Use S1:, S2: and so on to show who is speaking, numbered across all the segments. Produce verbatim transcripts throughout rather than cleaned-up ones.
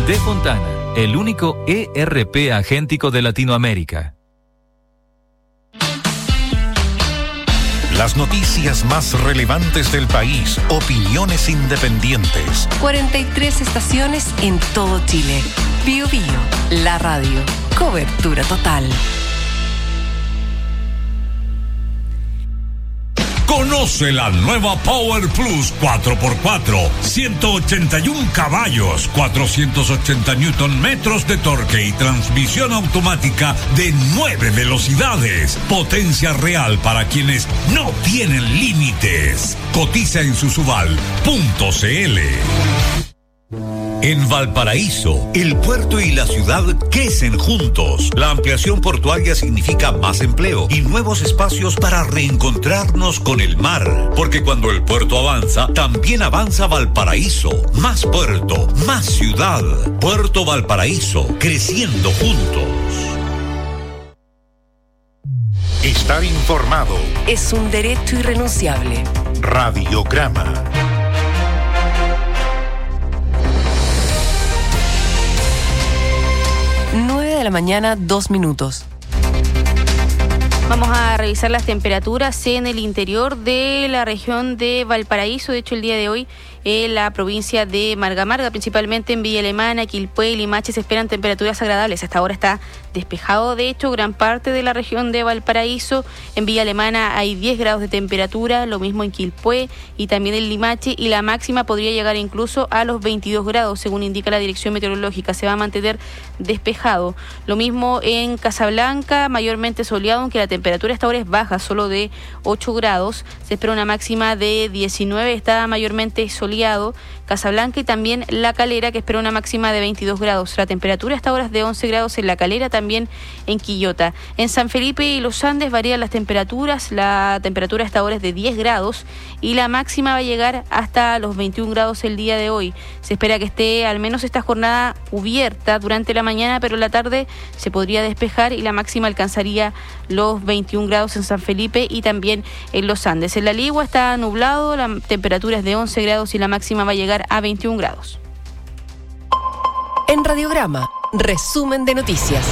S1: De Fontana, el único E R P agéntico de Latinoamérica.
S2: Las noticias más relevantes del país, opiniones independientes.
S3: cuarenta y tres estaciones en todo Chile. Bio Bio, la radio. Cobertura total.
S4: Conoce la nueva Power Plus cuatro por cuatro, ciento ochenta y uno caballos, cuatrocientos ochenta newton metros de torque y transmisión automática de nueve velocidades. Potencia real para quienes no tienen límites. Cotiza en susubal punto c l. En Valparaíso, el puerto y la ciudad crecen juntos. La ampliación portuaria significa más empleo y nuevos espacios para reencontrarnos con el mar. Porque cuando el puerto avanza, también avanza Valparaíso. Más puerto, más ciudad. Puerto Valparaíso, creciendo juntos.
S2: Estar informado
S3: es un derecho irrenunciable.
S2: Radiograma.
S3: nueve de la mañana, dos minutos.
S5: Vamos a revisar las temperaturas en el interior de la región de Valparaíso. De hecho, el día de hoy en la provincia de Marga Marga, principalmente en Villa Alemana, Quilpué y Limache, se esperan temperaturas agradables. Hasta ahora está despejado, de hecho, gran parte de la región de Valparaíso. En Villa Alemana hay diez grados de temperatura, lo mismo en Quilpué y también en Limache, y la máxima podría llegar incluso a los veintidós grados, según indica la Dirección Meteorológica. Se va a mantener despejado. Lo mismo en Casablanca, mayormente soleado, aunque la temperatura hasta ahora es baja, solo de ocho grados. Se espera una máxima de diecinueve, está mayormente soleado. Casablanca y también La Calera, que espera una máxima de veintidós grados. La temperatura hasta ahora es de once grados en La Calera, también en Quillota. En San Felipe y Los Andes varían las temperaturas. La temperatura hasta ahora es de diez grados y la máxima va a llegar hasta los veintiún grados el día de hoy. Se espera que esté al menos esta jornada cubierta durante la mañana, pero en la tarde se podría despejar y la máxima alcanzaría los veintiún grados en San Felipe y también en Los Andes. En La Ligua está nublado, la temperatura es de once grados y la máxima va a llegar a veintiún grados.
S3: En Radiograma, resumen de noticias.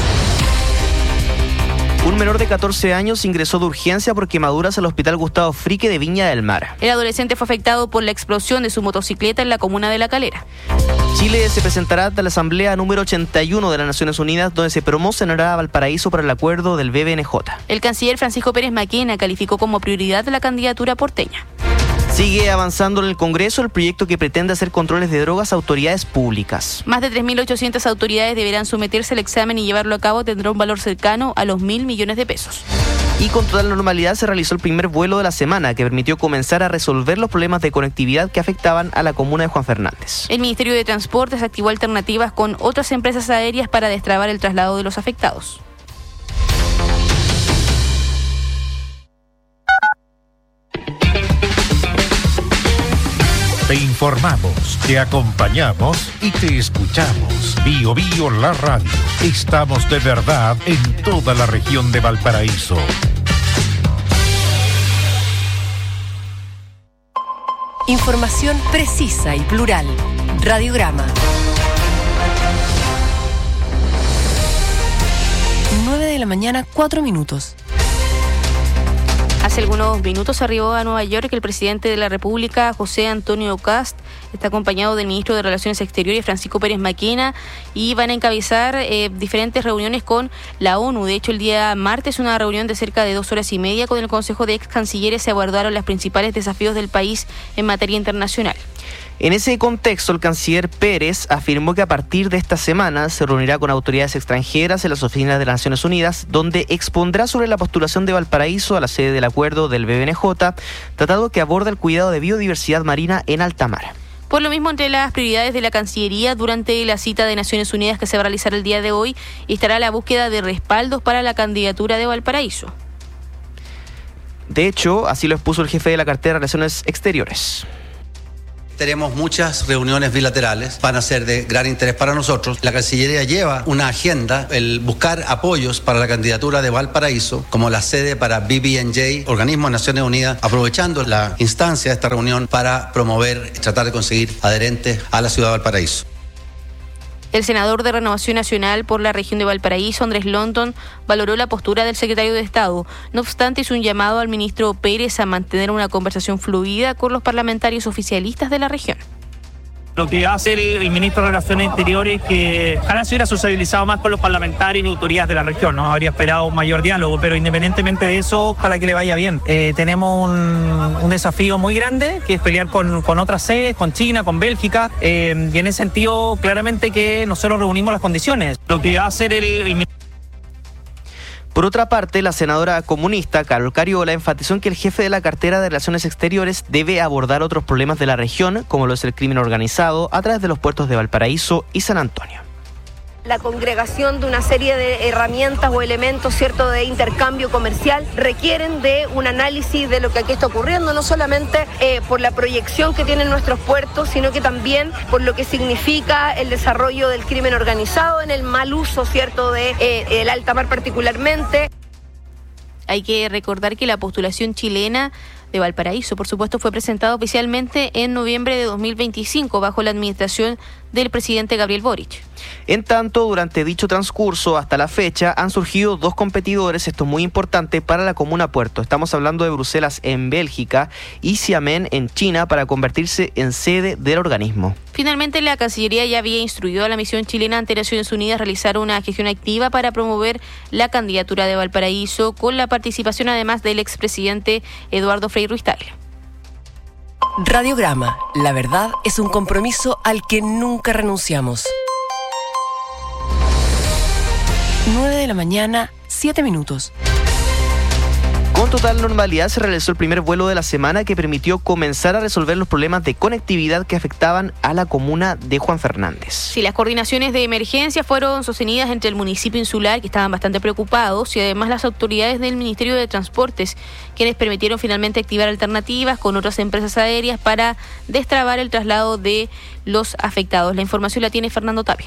S6: Un menor de catorce años ingresó de urgencia por quemaduras al Hospital Gustavo Frique de Viña del Mar.
S5: El adolescente fue afectado por la explosión de su motocicleta en la comuna de La Calera.
S6: Chile se presentará ante la Asamblea número ochenta y uno de las Naciones Unidas, donde se promocionará a Valparaíso por el acuerdo del B B N J.
S5: El canciller Francisco Pérez Maquena calificó como prioridad la candidatura porteña.
S6: Sigue avanzando en el Congreso el proyecto que pretende hacer controles de drogas a autoridades públicas.
S5: Más de tres mil ochocientas autoridades deberán someterse al examen y llevarlo a cabo. Tendrá un valor cercano a los mil millones de pesos.
S6: Y con total normalidad se realizó el primer vuelo de la semana, que permitió comenzar a resolver los problemas de conectividad que afectaban a la comuna de Juan Fernández.
S5: El Ministerio de Transportes activó alternativas con otras empresas aéreas para destrabar el traslado de los afectados.
S2: Te informamos, te acompañamos y te escuchamos. Bio Bio, la radio. Estamos de verdad en toda la región de Valparaíso.
S3: Información precisa y plural. Radiograma. nueve de la mañana, cuatro minutos.
S5: Hace algunos minutos arribó a Nueva York el presidente de la República, José Antonio Kast. Está acompañado del ministro de Relaciones Exteriores, Francisco Pérez Maquena, y van a encabezar eh, diferentes reuniones con la ONU. De hecho, el día martes, una reunión de cerca de dos horas y media con el Consejo de Ex Cancilleres, se abordaron los principales desafíos del país en materia internacional.
S6: En ese contexto, el canciller Pérez afirmó que a partir de esta semana se reunirá con autoridades extranjeras en las oficinas de las Naciones Unidas, donde expondrá sobre la postulación de Valparaíso a la sede del acuerdo del B B N J, tratado que aborda el cuidado de biodiversidad marina en alta mar.
S5: Por lo mismo, entre las prioridades de la Cancillería durante la cita de Naciones Unidas que se va a realizar el día de hoy, estará la búsqueda de respaldos para la candidatura de Valparaíso.
S6: De hecho, así lo expuso el jefe de la cartera de Relaciones Exteriores.
S7: Tenemos muchas reuniones bilaterales, van a ser de gran interés para nosotros. La Cancillería lleva una agenda, el buscar apoyos para la candidatura de Valparaíso como la sede para B B N J, Organismo de Naciones Unidas, aprovechando la instancia de esta reunión para promover y tratar de conseguir adherentes a la ciudad de Valparaíso.
S5: El senador de Renovación Nacional por la región de Valparaíso, Andrés London, valoró la postura del secretario de Estado. No obstante, hizo un llamado al ministro Pérez a mantener una conversación fluida con los parlamentarios oficialistas de la región.
S8: Lo que va a hacer el ministro de Relaciones Interiores, que ojalá se hubiera sociabilizado más con los parlamentarios y autoridades de la región, ¿no? Habría esperado un mayor diálogo, pero independientemente de eso, para que le vaya bien. Eh, tenemos un, un desafío muy grande, que es pelear con, con otras sedes, con China, con Bélgica, eh, y en ese sentido, claramente que nosotros reunimos las condiciones. Lo que va a hacer el, el ministro...
S6: Por otra parte, la senadora comunista, Carol Cariola, enfatizó en que el jefe de la cartera de Relaciones Exteriores debe abordar otros problemas de la región, como lo es el crimen organizado, a través de los puertos de Valparaíso y San Antonio.
S9: La congregación de una serie de herramientas o elementos, cierto, de intercambio comercial requieren de un análisis de lo que aquí está ocurriendo, no solamente eh, por la proyección que tienen nuestros puertos, sino que también por lo que significa el desarrollo del crimen organizado en el mal uso, cierto, de eh, el alta mar particularmente.
S5: Hay que recordar que la postulación chilena de Valparaíso, por supuesto, fue presentada oficialmente en noviembre de dos mil veinticinco bajo la administración del presidente Gabriel Boric.
S6: En tanto, durante dicho transcurso, hasta la fecha, han surgido dos competidores, esto es muy importante, para la comuna Puerto. Estamos hablando de Bruselas en Bélgica y Xiamen en China para convertirse en sede del organismo.
S5: Finalmente, la Cancillería ya había instruido a la misión chilena ante Naciones Unidas a realizar una gestión activa para promover la candidatura de Valparaíso, con la participación además del expresidente Eduardo Frei Ruiz-Tagle.
S3: Radiograma, la verdad es un compromiso al que nunca renunciamos. nueve de la mañana, siete minutos.
S6: Con total normalidad se realizó el primer vuelo de la semana que permitió comenzar a resolver los problemas de conectividad que afectaban a la comuna de Juan Fernández.
S5: Sí, las coordinaciones de emergencia fueron sostenidas entre el municipio insular, que estaban bastante preocupados, y además las autoridades del Ministerio de Transportes, quienes permitieron finalmente activar alternativas con otras empresas aéreas para destrabar el traslado de los afectados. La información la tiene Fernando Tapia.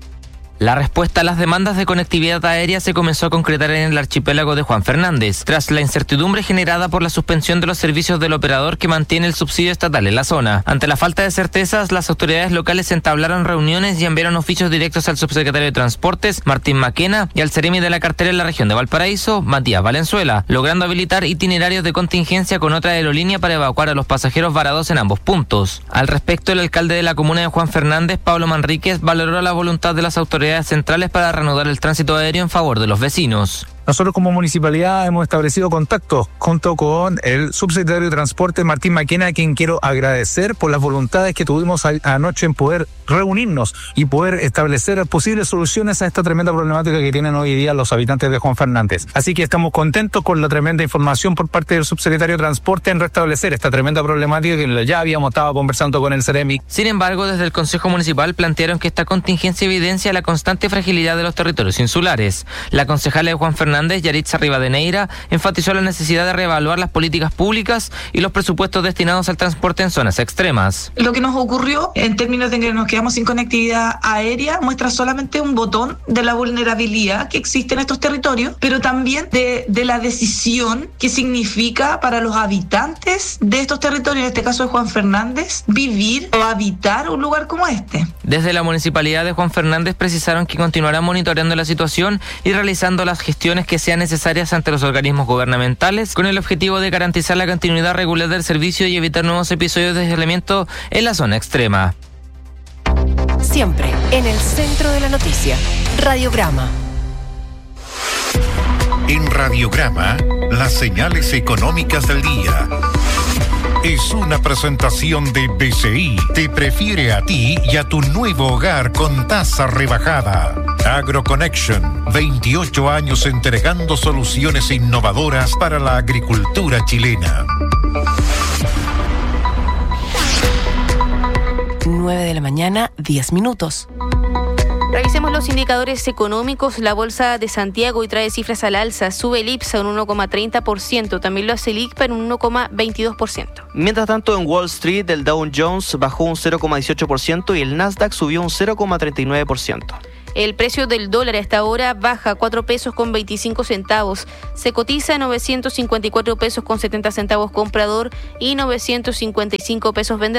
S10: La respuesta a las demandas de conectividad aérea se comenzó a concretar en el archipiélago de Juan Fernández, tras la incertidumbre generada por la suspensión de los servicios del operador que mantiene el subsidio estatal en la zona. Ante la falta de certezas, las autoridades locales entablaron reuniones y enviaron oficios directos al subsecretario de Transportes, Martín Maquena, y al seremi de la cartera en la región de Valparaíso, Matías Valenzuela, logrando habilitar itinerarios de contingencia con otra aerolínea para evacuar a los pasajeros varados en ambos puntos. Al respecto, el alcalde de la comuna de Juan Fernández, Pablo Manríquez, valoró la voluntad de las autoridades centrales para reanudar el tránsito aéreo en favor de los vecinos.
S11: Nosotros como municipalidad hemos establecido contactos junto con el subsecretario de Transporte, Martín Maquena, a quien quiero agradecer por las voluntades que tuvimos a- anoche en poder reunirnos y poder establecer posibles soluciones a esta tremenda problemática que tienen hoy día los habitantes de Juan Fernández. Así que estamos contentos con la tremenda información por parte del subsecretario de Transporte en restablecer esta tremenda problemática que ya habíamos estado conversando con el Ceremi.
S10: Sin embargo, desde el Consejo Municipal plantearon que esta contingencia evidencia la constante fragilidad de los territorios insulares. La concejala de Juan Fernández, Yaritza Rivadeneira, enfatizó la necesidad de reevaluar las políticas públicas y los presupuestos destinados al transporte en zonas extremas.
S12: Lo que nos ocurrió en términos de que nos quedamos sin conectividad aérea muestra solamente un botón de la vulnerabilidad que existe en estos territorios, pero también de, de la decisión que significa para los habitantes de estos territorios, en este caso de Juan Fernández, vivir o habitar un lugar como este.
S10: Desde la Municipalidad de Juan Fernández precisaron que continuarán monitoreando la situación y realizando las gestiones que sean necesarias ante los organismos gubernamentales, con el objetivo de garantizar la continuidad regular del servicio y evitar nuevos episodios de aislamiento en la zona extrema.
S3: Siempre en el centro de la noticia. Radiograma.
S2: En Radiograma, las señales económicas del día. Es una presentación de B C I. Te prefiere a ti y a tu nuevo hogar con tasa rebajada. AgroConnection, veintiocho años entregando soluciones innovadoras para la agricultura chilena.
S3: nueve de la mañana, diez minutos.
S5: Revisemos los indicadores económicos. La Bolsa de Santiago hoy trae cifras al alza. Sube el IPSA un uno coma treinta por ciento. También lo hace el I C P A en un uno coma veintidós por ciento.
S6: Mientras tanto, en Wall Street, el Dow Jones bajó un cero coma dieciocho por ciento y el Nasdaq subió un cero coma treinta y nueve por ciento.
S5: El precio del dólar a esta hora baja cuatro pesos con veinticinco centavos. Se cotiza a novecientos cincuenta y cuatro pesos con setenta centavos comprador y novecientos cincuenta y cinco pesos vendedor.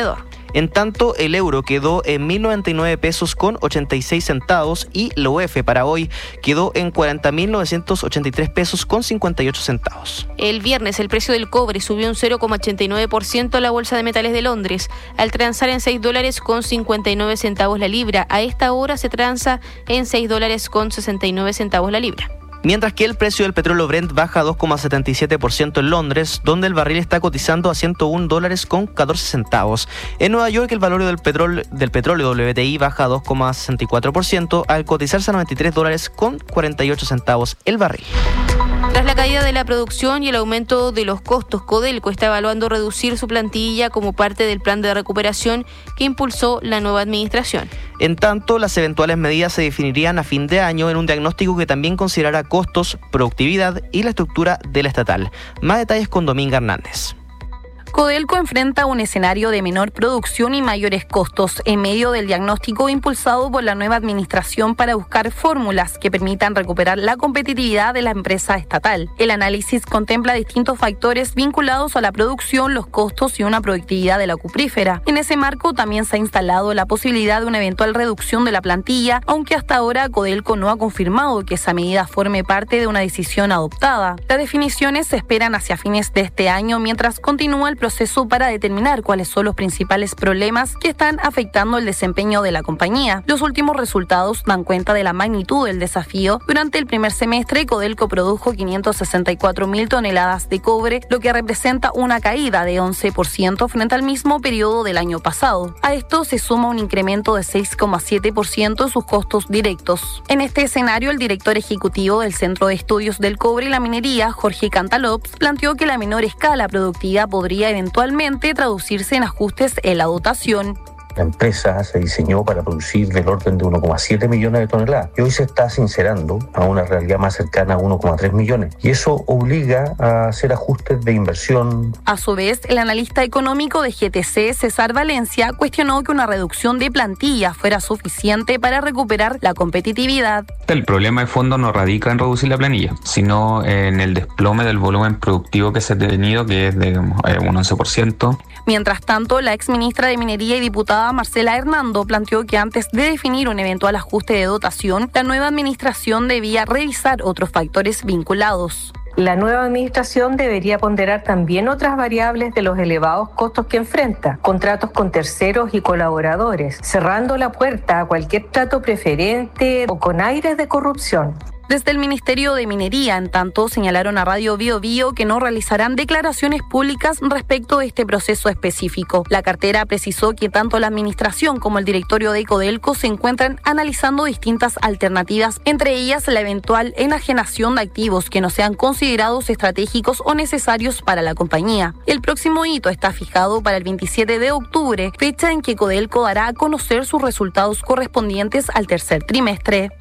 S6: En tanto, el euro quedó en mil noventa y nueve pesos con ochenta y seis centavos y la U F para hoy quedó en cuarenta mil novecientos ochenta y tres pesos con cincuenta y ocho centavos.
S5: El viernes el precio del cobre subió un cero coma ochenta y nueve por ciento a la Bolsa de Metales de Londres, al transar en seis dólares con cincuenta y nueve centavos la libra. A esta hora se transa en seis dólares con sesenta y nueve centavos la libra.
S6: Mientras que el precio del petróleo Brent baja dos coma setenta y siete por ciento en Londres, donde el barril está cotizando a ciento un dólares con catorce centavos. En Nueva York el valor del petróleo, del petróleo W T I baja dos coma sesenta y cuatro por ciento al cotizarse a noventa y tres dólares con cuarenta y ocho centavos el barril.
S5: Tras la caída de la producción y el aumento de los costos, Codelco está evaluando reducir su plantilla como parte del plan de recuperación que impulsó la nueva administración.
S6: En tanto, las eventuales medidas se definirían a fin de año en un diagnóstico que también considerará costos, productividad y la estructura de la estatal. Más detalles con Dominga Hernández.
S13: Codelco enfrenta un escenario de menor producción y mayores costos en medio del diagnóstico impulsado por la nueva administración para buscar fórmulas que permitan recuperar la competitividad de la empresa estatal. El análisis contempla distintos factores vinculados a la producción, los costos y una productividad de la cuprífera. En ese marco también se ha instalado la posibilidad de una eventual reducción de la plantilla, aunque hasta ahora Codelco no ha confirmado que esa medida forme parte de una decisión adoptada. Las definiciones se esperan hacia fines de este año mientras continúa el proceso para determinar cuáles son los principales problemas que están afectando el desempeño de la compañía. Los últimos resultados dan cuenta de la magnitud del desafío. Durante el primer semestre, Codelco produjo quinientas sesenta y cuatro mil toneladas de cobre, lo que representa una caída de once por ciento frente al mismo periodo del año pasado. A esto se suma un incremento de seis coma siete por ciento en sus costos directos. En este escenario, el director ejecutivo del Centro de Estudios del Cobre y la Minería, Jorge Cantalops, planteó que la menor escala productiva podría eventualmente traducirse en ajustes en la dotación.
S14: La empresa se diseñó para producir del orden de uno coma siete millones de toneladas y hoy se está sincerando a una realidad más cercana a uno coma tres millones y eso obliga a hacer ajustes de inversión.
S13: A su vez, el analista económico de G T C, César Valencia, cuestionó que una reducción de plantilla fuera suficiente para recuperar la competitividad.
S15: El problema de fondo no radica en reducir la planilla, sino en el desplome del volumen productivo que se ha tenido, que es de un once por ciento.
S13: Mientras tanto, la exministra de Minería y diputada Marcela Hernando planteó que antes de definir un eventual ajuste de dotación, la nueva administración debía revisar otros factores vinculados.
S16: La nueva administración debería ponderar también otras variables de los elevados costos que enfrenta, contratos con terceros y colaboradores, cerrando la puerta a cualquier trato preferente o con aires de corrupción.
S13: Desde el Ministerio de Minería, en tanto, señalaron a Radio Bio Bio que no realizarán declaraciones públicas respecto de este proceso específico. La cartera precisó que tanto la administración como el directorio de Codelco se encuentran analizando distintas alternativas, entre ellas la eventual enajenación de activos que no sean considerados estratégicos o necesarios para la compañía. El próximo hito está fijado para el veintisiete de octubre, fecha en que Codelco dará a conocer sus resultados correspondientes al tercer trimestre.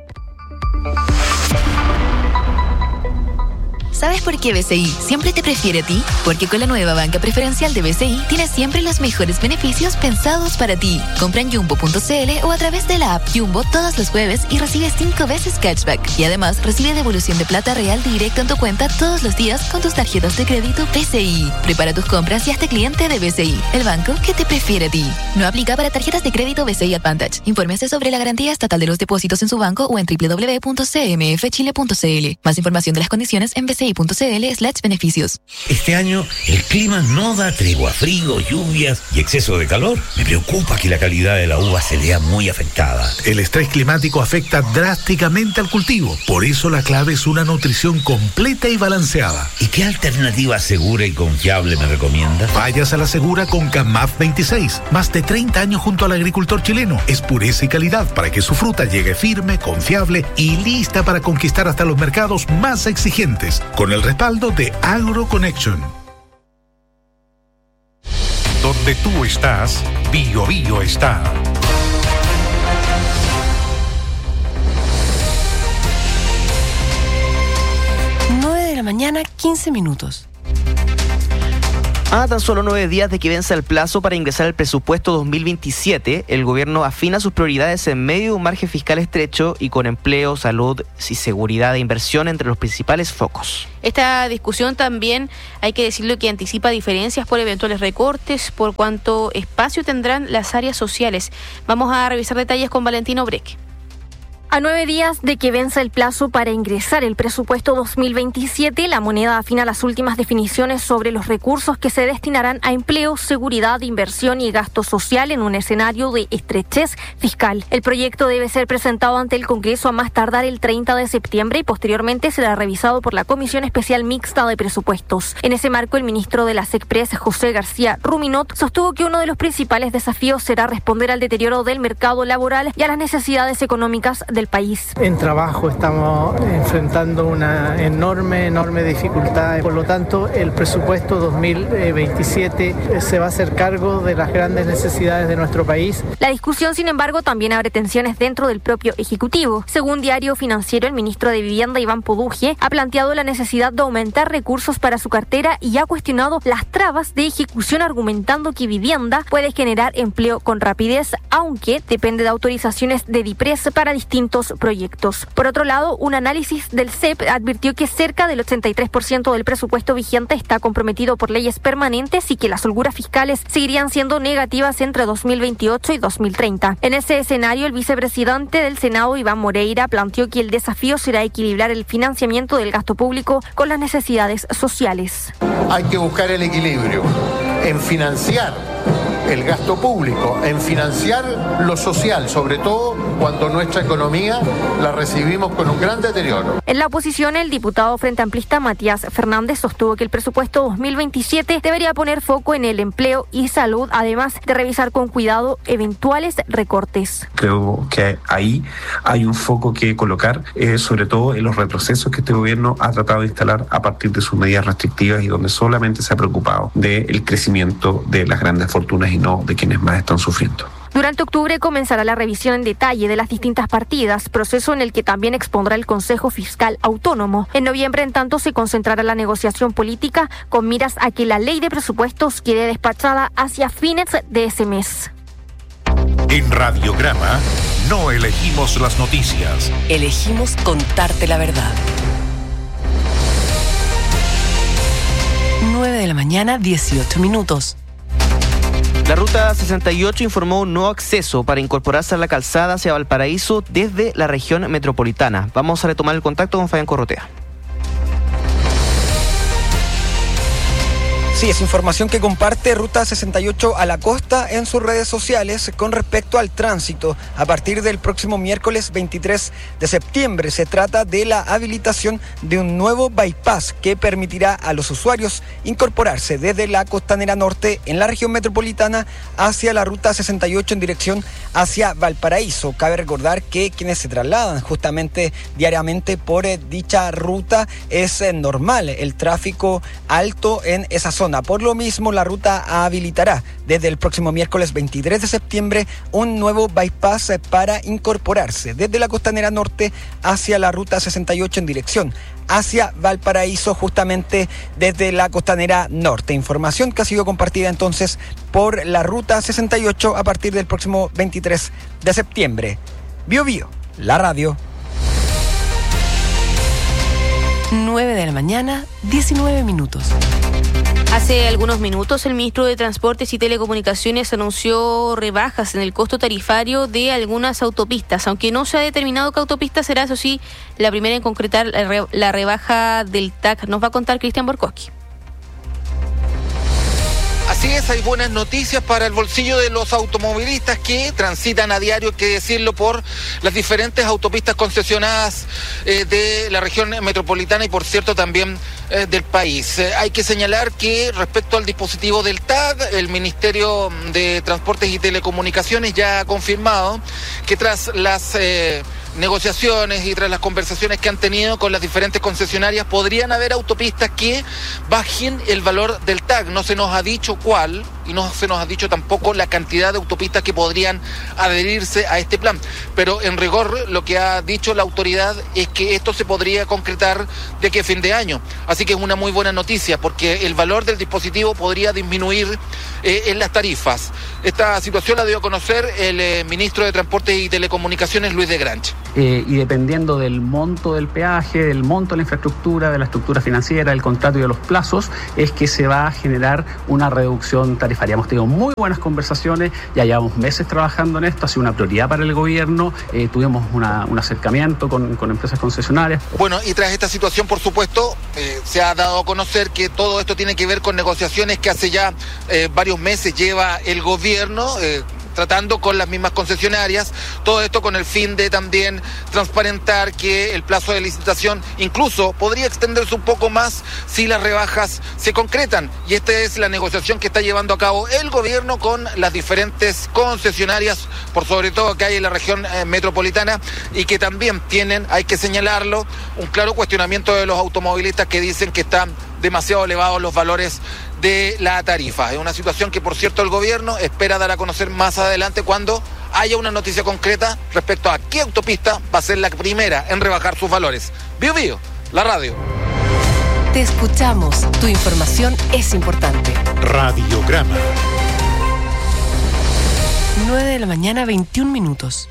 S17: ¿Sabes por qué B C I siempre te prefiere a ti? Porque con la nueva banca preferencial de B C I tienes siempre los mejores beneficios pensados para ti. Compra en jumbo punto c l o a través de la app Jumbo todos los jueves y recibe cinco veces cashback. Y además recibe devolución de plata real directo en tu cuenta todos los días con tus tarjetas de crédito B C I. Prepara tus compras y hazte cliente de B C I, el banco que te prefiere a ti. No aplica para tarjetas de crédito B C I Advantage. Infórmese sobre la garantía estatal de los depósitos en su banco o en doble u doble u doble u punto c m f chile punto c l. Más información de las condiciones en bci.cl slash beneficios.
S18: Este año el clima no da tregua, frío, lluvias y exceso de calor. Me preocupa que la calidad de la uva se vea muy afectada.
S19: El estrés climático afecta drásticamente al cultivo. Por eso la clave es una nutrición completa y balanceada.
S18: ¿Y qué alternativa segura y confiable me recomienda?
S19: Vayas a la segura con CAMAF veintiséis. Más de treinta años junto al agricultor chileno. Es pureza y calidad para que su fruta llegue firme, confiable y lista para conquistar hasta los mercados más exigentes. Con el respaldo de AgroConnection.
S2: Donde tú estás, Bio Bio está.
S3: nueve de la mañana, quince minutos.
S6: A tan solo nueve días de que venza el plazo para ingresar el presupuesto dos mil veintisiete, el gobierno afina sus prioridades en medio de un margen fiscal estrecho y con empleo, salud y seguridad de inversión entre los principales focos.
S5: Esta discusión también, hay que decirlo, que anticipa diferencias por eventuales recortes, por cuánto espacio tendrán las áreas sociales. Vamos a revisar detalles con Valentino Breck.
S20: A nueve días de que venza el plazo para ingresar el presupuesto dos mil veintisiete, la moneda afina las últimas definiciones sobre los recursos que se destinarán a empleo, seguridad, inversión y gasto social en un escenario de estrechez fiscal. El proyecto debe ser presentado ante el Congreso a más tardar el treinta de septiembre y posteriormente será revisado por la Comisión Especial Mixta de Presupuestos. En ese marco, el ministro de la SECPRES, José García Ruminot, sostuvo que uno de los principales desafíos será responder al deterioro del mercado laboral y a las necesidades económicas de del país.
S21: En trabajo estamos enfrentando una enorme, enorme dificultad. Por lo tanto, el presupuesto dos mil veintisiete se va a hacer cargo de las grandes necesidades de nuestro país.
S20: La discusión, sin embargo, también abre tensiones dentro del propio Ejecutivo. Según Diario Financiero, el ministro de Vivienda, Iván Poduje, ha planteado la necesidad de aumentar recursos para su cartera y ha cuestionado las trabas de ejecución, argumentando que vivienda puede generar empleo con rapidez, aunque depende de autorizaciones de DIPRES para distintos proyectos. Por otro lado, un análisis del C E P advirtió que cerca del ochenta y tres por ciento del presupuesto vigente está comprometido por leyes permanentes y que las holguras fiscales seguirían siendo negativas entre dos mil veintiocho y dos mil treinta. En ese escenario, el vicepresidente del Senado, Iván Moreira, planteó que el desafío será equilibrar el financiamiento del gasto público con las necesidades sociales.
S22: Hay que buscar el equilibrio en financiar el gasto público, en financiar lo social, sobre todo cuando nuestra economía la recibimos con un gran deterioro.
S20: En la oposición, el diputado Frente Amplista Matías Fernández sostuvo que el presupuesto dos mil veintisiete debería poner foco en el empleo y salud, además de revisar con cuidado eventuales recortes.
S23: Creo que ahí hay un foco que colocar, eh, sobre todo en los retrocesos que este gobierno ha tratado de instalar a partir de sus medidas restrictivas y donde solamente se ha preocupado del crecimiento de las grandes fortunas y no de quienes más están sufriendo.
S20: Durante octubre comenzará la revisión en detalle de las distintas partidas, proceso en el que también expondrá el Consejo Fiscal Autónomo. En noviembre, en tanto, se concentrará la negociación política con miras a que la ley de presupuestos quede despachada hacia fines de ese mes.
S2: En Radiograma no elegimos las noticias.
S3: Elegimos contarte la verdad. nueve de la mañana, dieciocho minutos.
S6: La Ruta sesenta y ocho informó un nuevo acceso para incorporarse a la calzada hacia Valparaíso desde la región metropolitana. Vamos a retomar el contacto con Fabián Corrotea.
S24: Sí, es información que comparte Ruta sesenta y ocho a la costa en sus redes sociales con respecto al tránsito. A partir del próximo miércoles veintitrés de septiembre se trata de la habilitación de un nuevo bypass que permitirá a los usuarios incorporarse desde la costanera norte en la región metropolitana hacia la Ruta sesenta y ocho en dirección hacia Valparaíso. Cabe recordar que quienes se trasladan justamente diariamente por dicha ruta es normal el tráfico alto en esa zona. Por lo mismo, la ruta habilitará desde el próximo miércoles veintitrés de septiembre un nuevo bypass para incorporarse desde la costanera norte hacia la Ruta sesenta y ocho en dirección hacia Valparaíso, justamente desde la costanera norte. Información que ha sido compartida entonces por la Ruta sesenta y ocho a partir del próximo veintitrés de septiembre. Bio Bio, la radio.
S3: nueve de la mañana, diecinueve minutos.
S5: Hace algunos minutos, el ministro de Transportes y Telecomunicaciones anunció rebajas en el costo tarifario de algunas autopistas. Aunque no se ha determinado qué autopista será, eso sí, la primera en concretar la, re- la rebaja del T A C. Nos va a contar Cristian Borkowski.
S25: Así es, hay buenas noticias para el bolsillo de los automovilistas que transitan a diario, hay que decirlo, por las diferentes autopistas concesionadas eh, de la región metropolitana y, por cierto, también eh, del país. Eh, hay que señalar que respecto al dispositivo del T A C, el Ministerio de Transportes y Telecomunicaciones ya ha confirmado que tras las Eh, negociaciones y tras las conversaciones que han tenido con las diferentes concesionarias, podrían haber autopistas que bajen el valor del T A C. No se nos ha dicho cuál y no se nos ha dicho tampoco la cantidad de autopistas que podrían adherirse a este plan. Pero en rigor lo que ha dicho la autoridad es que esto se podría concretar de aquí a fin de año. Así que es una muy buena noticia porque el valor del dispositivo podría disminuir eh, en las tarifas. Esta situación la dio a conocer el eh, ministro de Transportes y Telecomunicaciones, Luis de Grange.
S1: Eh, y dependiendo del monto del peaje, del monto de la infraestructura, de la estructura financiera, del contrato y de los plazos, es que se va a generar una reducción tarifaria. Hemos tenido muy buenas conversaciones, ya llevamos meses trabajando en esto, ha sido una prioridad para el gobierno, eh, tuvimos una, un acercamiento con, con empresas concesionarias.
S25: Bueno, y tras esta situación, por supuesto, eh, se ha dado a conocer que todo esto tiene que ver con negociaciones que hace ya eh, varios meses lleva el gobierno, eh, tratando con las mismas concesionarias, todo esto con el fin de también transparentar que el plazo de licitación incluso podría extenderse un poco más si las rebajas se concretan. Y esta es la negociación que está llevando a cabo el gobierno con las diferentes concesionarias, por sobre todo que hay en la región eh, metropolitana, y que también tienen, hay que señalarlo, un claro cuestionamiento de los automovilistas que dicen que están demasiado elevados los valores de la tarifa. Es una situación que, por cierto, el gobierno espera dar a conocer más adelante cuando haya una noticia concreta respecto a qué autopista va a ser la primera en rebajar sus valores. Bio Bio, la radio.
S3: Te escuchamos. Tu información es importante.
S2: Radiograma.
S3: nueve de la mañana, veintiún minutos.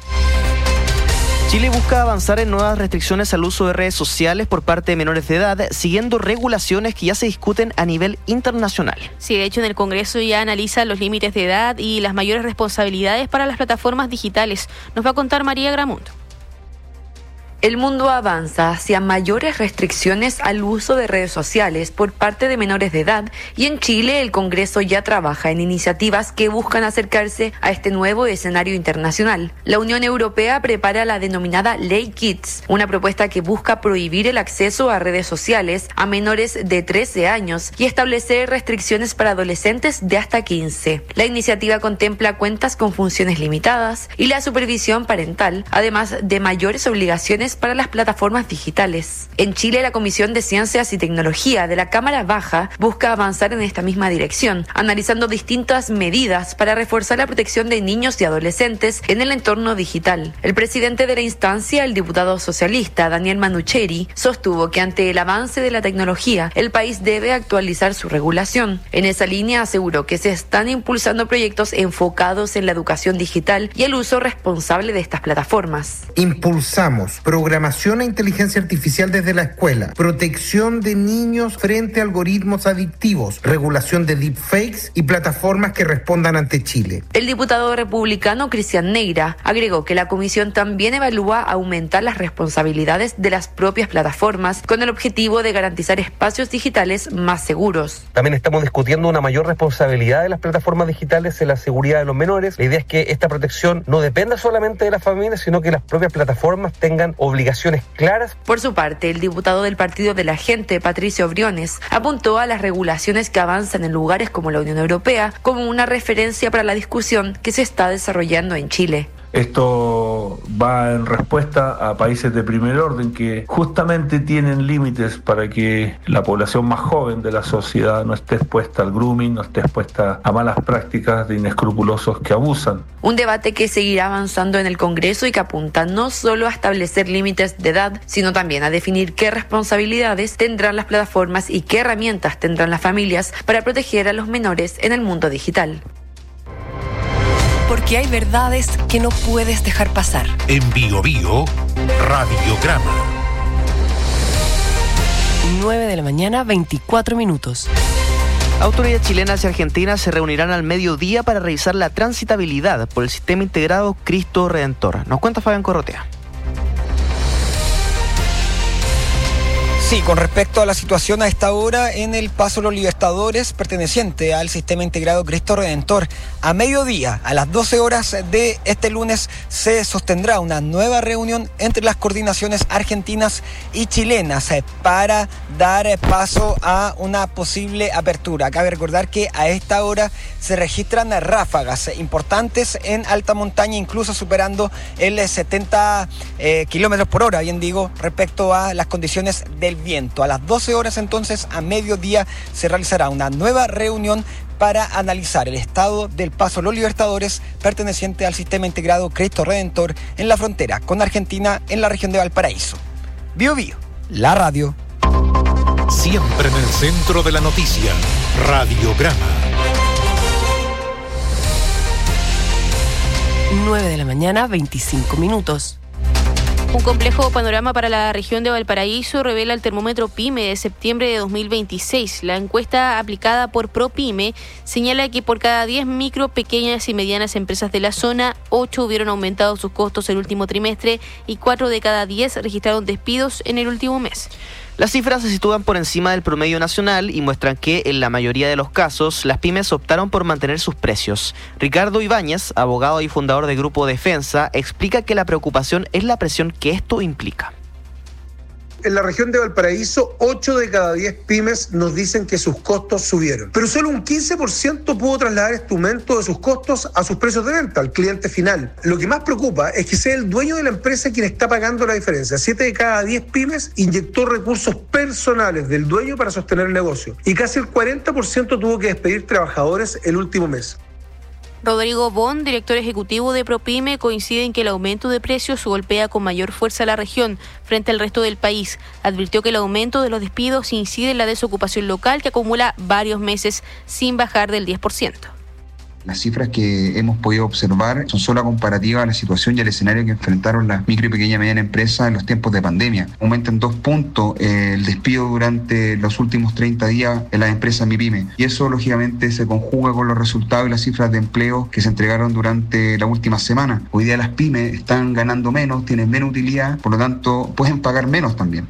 S6: Chile busca avanzar en nuevas restricciones al uso de redes sociales por parte de menores de edad, siguiendo regulaciones que ya se discuten a nivel internacional.
S5: Sí, de hecho en el Congreso ya analiza los límites de edad y las mayores responsabilidades para las plataformas digitales. Nos va a contar María Gramundo.
S4: El mundo avanza hacia mayores restricciones al uso de redes sociales por parte de menores de edad y en Chile el Congreso ya trabaja en iniciativas que buscan acercarse a este nuevo escenario internacional. La Unión Europea prepara la denominada Ley Kids, una propuesta que busca prohibir el acceso a redes sociales a menores de trece años y establecer restricciones para adolescentes de hasta quince. La iniciativa contempla cuentas con funciones limitadas y la supervisión parental, además de mayores obligaciones para las plataformas digitales. En Chile, la Comisión de Ciencias y Tecnología de la Cámara Baja busca avanzar en esta misma dirección, analizando distintas medidas para reforzar la protección de niños y adolescentes en el entorno digital. El presidente de la instancia, el diputado socialista Daniel Manucheri, sostuvo que ante el avance de la tecnología, el país debe actualizar su regulación. En esa línea aseguró que se están impulsando proyectos enfocados en la educación digital y el uso responsable de estas plataformas.
S7: Impulsamos programación e inteligencia artificial desde la escuela, protección de niños frente a algoritmos adictivos, regulación de deepfakes y plataformas que respondan ante Chile.
S4: El diputado republicano Cristian Neira agregó que la comisión también evalúa aumentar las responsabilidades de las propias plataformas con el objetivo de garantizar espacios digitales más seguros.
S8: También estamos discutiendo una mayor responsabilidad de las plataformas digitales en la seguridad de los menores. La idea es que esta protección no dependa solamente de las familias, sino que las propias plataformas tengan obligaciones claras.
S4: Por su parte, el diputado del Partido de la Gente, Patricio Briones, apuntó a las regulaciones que avanzan en lugares como la Unión Europea como una referencia para la discusión que se está desarrollando en Chile.
S9: Esto va en respuesta a países de primer orden que justamente tienen límites para que la población más joven de la sociedad no esté expuesta al grooming, no esté expuesta a malas prácticas de inescrupulosos que abusan.
S4: Un debate que seguirá avanzando en el Congreso y que apunta no solo a establecer límites de edad, sino también a definir qué responsabilidades tendrán las plataformas y qué herramientas tendrán las familias para proteger a los menores en el mundo digital.
S3: Porque hay verdades que no puedes dejar pasar.
S2: En Bio Bio, Radiograma.
S3: nueve de la mañana, veinticuatro minutos.
S6: Autoridades chilenas y argentinas se reunirán al mediodía para revisar la transitabilidad por el sistema integrado Cristo Redentor. Nos cuenta Fabián Corrotea.
S24: Sí, con respecto a la situación a esta hora en el Paso de los Libertadores perteneciente al Sistema Integrado Cristo Redentor, a mediodía, a las doce horas de este lunes, se sostendrá una nueva reunión entre las coordinaciones argentinas y chilenas para dar paso a una posible apertura. Cabe recordar que a esta hora se registran ráfagas importantes en alta montaña, incluso superando el setenta eh, kilómetros por hora, bien digo, respecto a las condiciones del viento. A las doce horas entonces, a mediodía, se realizará una nueva reunión para analizar el estado del paso Los Libertadores perteneciente al sistema integrado Cristo Redentor en la frontera con Argentina en la región de Valparaíso. Bio Bio, la radio.
S19: Siempre en el centro de la noticia, Radiograma.
S3: nueve de la mañana, veinticinco minutos.
S5: Un complejo panorama para la región de Valparaíso revela el termómetro PYME de septiembre de dos mil veintiséis. La encuesta aplicada por ProPyme señala que por cada diez micro, pequeñas y medianas empresas de la zona, ocho hubieron aumentado sus costos el último trimestre y cuatro de cada diez registraron despidos en el último mes.
S6: Las cifras se sitúan por encima del promedio nacional y muestran que, en la mayoría de los casos, las pymes optaron por mantener sus precios. Ricardo Ibáñez, abogado y fundador de Grupo Defensa, explica que la preocupación es la presión que esto implica.
S10: En la región de Valparaíso, ocho de cada diez pymes nos dicen que sus costos subieron. Pero solo un quince por ciento pudo trasladar este aumento de sus costos a sus precios de venta, al cliente final. Lo que más preocupa es que sea el dueño de la empresa quien está pagando la diferencia. siete de cada diez pymes inyectó recursos personales del dueño para sostener el negocio. Y casi el cuarenta por ciento tuvo que despedir trabajadores el último mes.
S5: Rodrigo Bon, director ejecutivo de ProPyme, coincide en que el aumento de precios golpea con mayor fuerza a la región frente al resto del país. Advirtió que el aumento de los despidos incide en la desocupación local, que acumula varios meses sin bajar del diez por ciento.
S11: Las cifras que hemos podido observar son solo comparativas a la situación y al escenario que enfrentaron las micro y pequeña y mediana empresas en los tiempos de pandemia. Aumenta en dos puntos eh, el despido durante los últimos treinta días en las empresas MIPYME. Y eso, lógicamente, se conjuga con los resultados y las cifras de empleo que se entregaron durante la última semana. Hoy día las pymes están ganando menos, tienen menos utilidad, por lo tanto, pueden pagar menos también.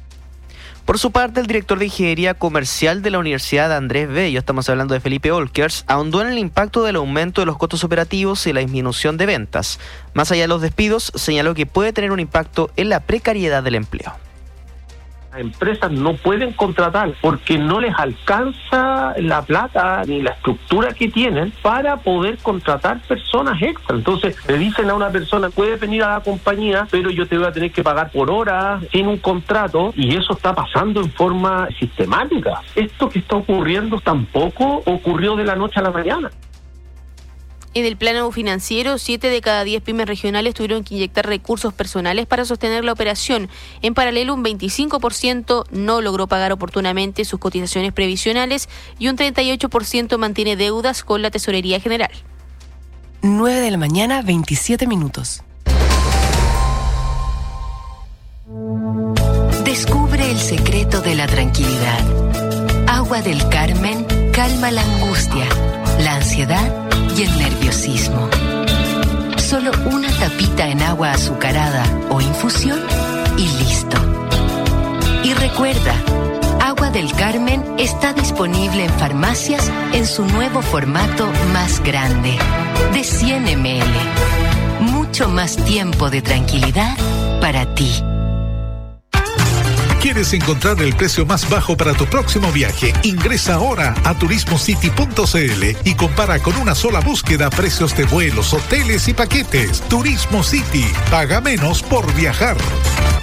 S6: Por su parte, el director de Ingeniería Comercial de la Universidad Andrés Bello, estamos hablando de Felipe Olkers, ahondó en el impacto del aumento de los costos operativos y la disminución de ventas. Más allá de los despidos, señaló que puede tener un impacto en la precariedad del empleo.
S12: Las empresas no pueden contratar porque no les alcanza la plata ni la estructura que tienen para poder contratar personas extra. Entonces le dicen a una persona, puedes venir a la compañía, pero yo te voy a tener que pagar por hora, sin un contrato, y eso está pasando en forma sistemática. Esto que está ocurriendo tampoco ocurrió de la noche a la mañana.
S5: En el plano financiero, siete de cada diez pymes regionales tuvieron que inyectar recursos personales para sostener la operación. En paralelo, un veinticinco por ciento no logró pagar oportunamente sus cotizaciones previsionales y un treinta y ocho por ciento mantiene deudas con la Tesorería General.
S3: nueve de la mañana, veintisiete minutos. Descubre el secreto de la tranquilidad. Agua del Carmen calma la angustia, la ansiedad y el nerviosismo. Solo una tapita en agua azucarada o infusión y listo. Y recuerda, Agua del Carmen está disponible en farmacias en su nuevo formato más grande, de cien mililitros. Mucho más tiempo de tranquilidad para ti.
S19: ¿Quieres encontrar el precio más bajo para tu próximo viaje? Ingresa ahora a turismo city punto c l y compara con una sola búsqueda precios de vuelos, hoteles y paquetes. Turismo City. Paga menos por viajar.